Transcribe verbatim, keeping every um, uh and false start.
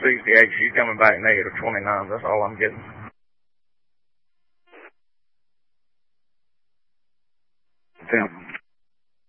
sixty-eight. She's coming back negative twenty-nine. That's all I'm getting.